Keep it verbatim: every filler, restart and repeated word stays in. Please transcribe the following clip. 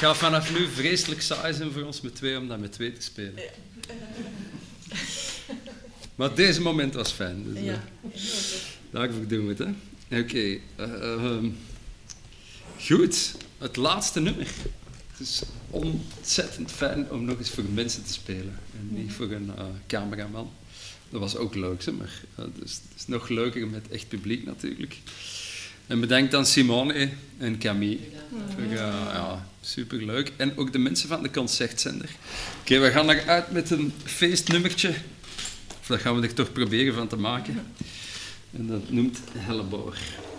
gaat vanaf nu vreselijk saai zijn voor ons met twee om dat met twee te spelen. Ja. Maar deze moment was fijn. Dus, Ja. uh, daarvoor doen we het, hè. Oké. Okay, uh, um, goed, het laatste nummer. Het is ontzettend fijn om nog eens voor mensen te spelen. En niet voor een uh, cameraman. Dat was ook leuk, hè, maar uh, dus, het is nog leuker met echt publiek natuurlijk. En bedankt aan Simone en Camille. Voor, uh, ja, superleuk. En ook de mensen van de Concertzender. Oké, okay, we gaan eruit met een feestnummertje. Of dat gaan we er toch proberen van te maken. En dat noemt Helleboor.